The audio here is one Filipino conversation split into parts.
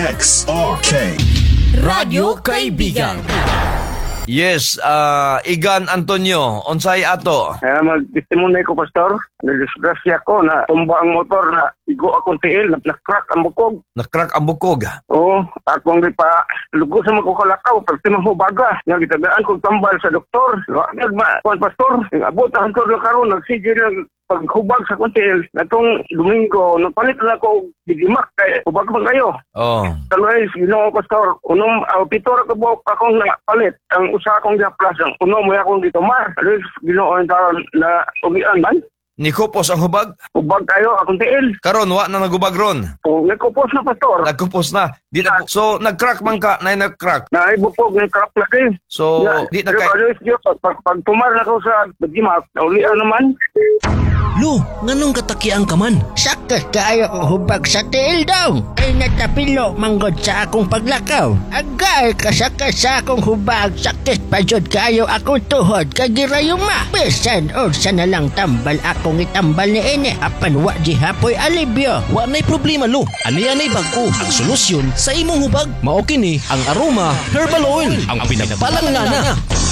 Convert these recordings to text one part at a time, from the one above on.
DXRK Radyo Kaibigan. Yes, Igan Antonio, unsay ato? Mag-testimony ko, Pastor. Nagdisgrasya ko na tumba ang motor na igo akong tiil, na-crack ang bukog. Nakrak ang bukog. Oo, akong di pa lugo sa mga kalakaw, pagtimang hubaga. Nagitagaan kong tambal sa doktor. Kuan, Pastor, abot ang hantor na karon, nagsige ng paghubag sa kuntil. Natong Domingo, napalit na ako digimak kay hubag man kayo. Oh. Talway, Ginoo, Pastor, pitor ka buok akong napalit. Ang usa akong gaplas, ang mo akong gitumar. Alis, Ginoo, ang taon na ugian man. Nikupos ang hubag? Hubag kayo, akong tiil. Karon wa na nagubag ron. O, nagkupos na, Pastor. Nagkupos na. Di na so nagcrack man ka, na nagcrack. Naibupog, nagcrack laki. So di na kay Pag tumar na ko sa digimak, naulian naman. Lu, nganong katakian ka man? Sakit kaayo ko hubag sa tiil daw. Ay natapilo manggod sa akong paglakaw. Agay kasakit sa akong hubag. Sakit pa jud kaayo akong tuhod. Kagirayuma. Bisan unsa na lang tambal akong itambal ni ini. Apan wa di hapoy alibyo. Wa na'y problema, Lu. Ani-anay bag-o ang solusyon sa imong hubag. Mao kini ang Aroma Herbal Oil, ang pinagpalangana.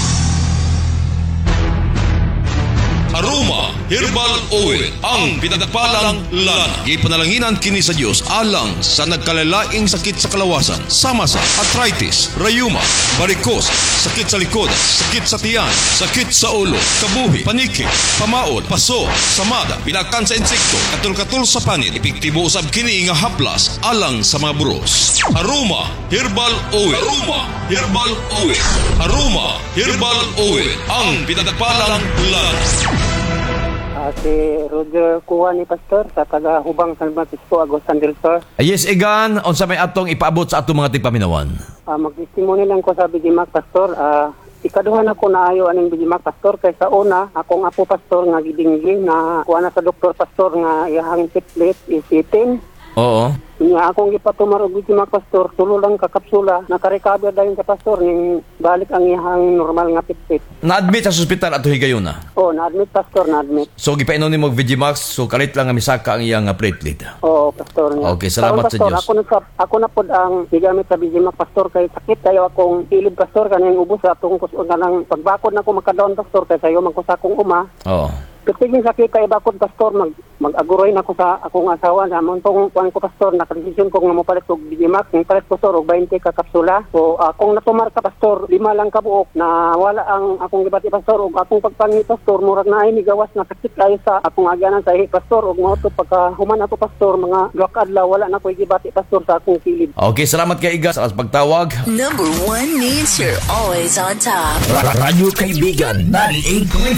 Aroma Herbal Oil, ang pinagpalang lana. Ipanalanginan kini sa Dios alang sa nagkalalaing sakit sa kalawasan, sama sa arthritis, rayuma, varicose, sakit sa likod, sakit sa tiyan, sakit sa ulo, kabuhi, paniki, pamaod, paso, samada, pinakan sa insekto, katul-katul sa panit, epektibo usab kini nga haplas alang sa mga buros. Aroma Herbal Oil. Aroma Herbal Oil. Aroma Herbal Oil, ang pinagpalang lana. Si Roger Kuha ni Pastor sa taga-Hubang San Francisco, Agustin del Sur. Yes, Igan, unsa may atong ipaabot sa atong mga tigpaminawan? Mag-testimony lang ko sa Bigimak, Pastor. Ikaduhan ako na ayo aning Bigimak, Pastor. Kaysa una, akong apo, Pastor, nga gidinggi na kuha na sa doktor, Pastor, nga iyahang pitlit isitin. Oo. Nga akong gipatumar og Bigimak, Pastor, tulo lang kakapsula. Nakarecover dayon sa Pastor, ning balik ang iyahang normal nga pitlit. Na-admit sa ospital ato higayuna. Na-admit, Pastor, na-admit. So gipainom nimo og Vigimax, so kalit lang nga misaka ang iyang platelet. Oo, Pastor. Okay, salamat sa Pastor, Diyos. Ako na pod ang gigamit sa Bigimak, Pastor, kay sakit kayo akong pilid, Pastor, kanang ubos sa atong kanang pagbakod na ako makadaon, Pastor, kay sayo man ko sa akong uma. Oo. Kasi sakit kay bakod, Pastor, mag-aguroy na ko sa akong asawa na montong kuan ko, Pastor, nakadesisyon ko nga mopalit ko Bigimak, ng palit ko, Pastor, og 20 ka kapsula. So akong natumar ka, Pastor, 5 lang ka buok na wala ang akong gibati, Pastor, og akong pagpangi, Pastor, murag na ay migawas na sakit kayo sa akong agyanan sa ihi, Pastor, og mo to pagka human ato, Pastor, mga 2 adlaw wala na ko gibati, Pastor, sa akong kilid. Okay, salamat kay Iga sa pagtawag. Number one means you're always on top. Radyo Kaibigan 98.5